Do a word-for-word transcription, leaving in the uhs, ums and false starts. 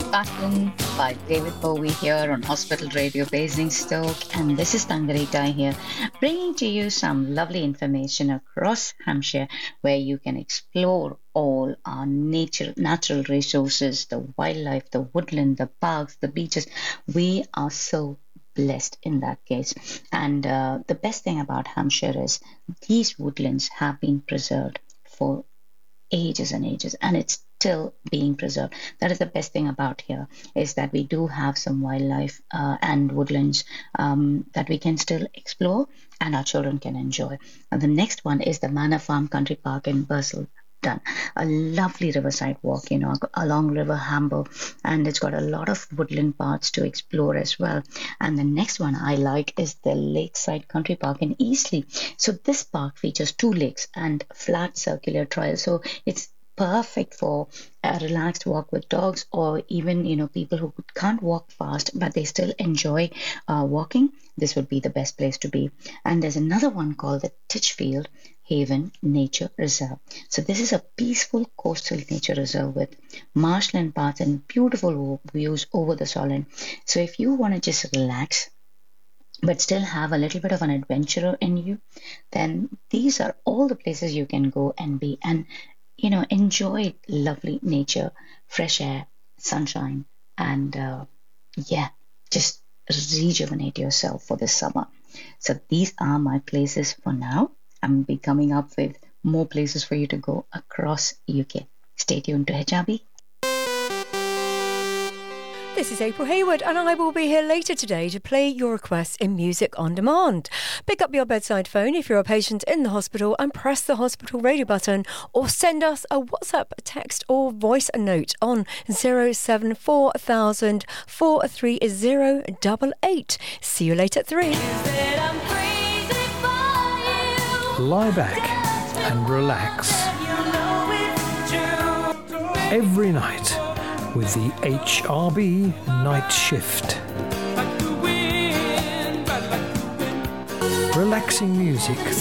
Passion by David Bowie here on Hospital Radio Basingstoke, and this is Tangarita here, bringing to you some lovely information across Hampshire where you can explore all our nature, natural resources, the wildlife, the woodland, the parks, the beaches. We are so blessed in that case. And uh, the best thing about Hampshire is these woodlands have been preserved for ages and ages, and it's still being preserved. That is the best thing about here, is that we do have some wildlife uh, and woodlands um, that we can still explore and our children can enjoy. And the next one is the Manor Farm Country Park in Bursell. Done a lovely riverside walk, you know, along River Hamble, and it's got a lot of woodland parts to explore as well. And the next one I like is the Lakeside Country Park in Eastleigh. So this park features two lakes and flat circular trails, so it's perfect for a relaxed walk with dogs, or even, you know, people who can't walk fast but they still enjoy uh, walking. This would be the best place to be. And there's another one called the Titchfield Haven Nature Reserve. So this is a peaceful coastal nature reserve with marshland paths and beautiful views over the Solent. So if you want to just relax but still have a little bit of an adventurer in you, then these are all the places you can go and be, and you know, enjoy lovely nature, fresh air, sunshine, and uh, yeah, just rejuvenate yourself for this summer. So these are my places for now. I'm be coming up with more places for you to go across U K. Stay tuned to H R B. This is April Hayward, and I will be here later today to play your requests in Music on Demand. Pick up your bedside phone if you're a patient in the hospital and press the hospital radio button, or send us a WhatsApp, text or voice note on zero seven four thousand four three zero eight eight. See you later at three. Lie back and relax every night with the H R B Night Shift. Relaxing music